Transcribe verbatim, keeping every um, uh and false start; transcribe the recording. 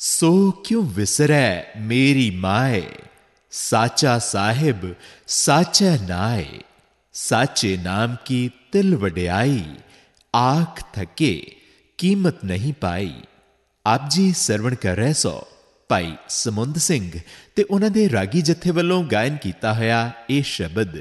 सो क्यों विसरै मेरी माए, साचा साहिब साचा नाए। साचे नाम की तिल वड्याई, आख थके कीमत नहीं पाई। आप जी सरवण कर रहे सो भाई ਸਮੁੰਦ ਸਿੰਘ ਤੇ ਉਹਨਾਂ ਦੇ ਰਾਗੀ ਜਥੇ ਵੱਲੋਂ ਗਾਇਨ ਕੀਤਾ ਹੋਇਆ ਇਹ ਸ਼ਬਦ